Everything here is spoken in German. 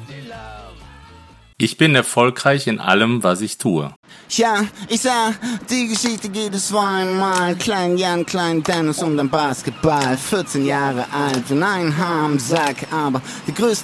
Ich bin erfolgreich in allem, was ich tue. Ja, ich sah, die Geschichte geht es zweimal. Klein Jan, Klein Dennis und ein Basketball. 14 Jahre alt und ein Haar im Sack, aber die größte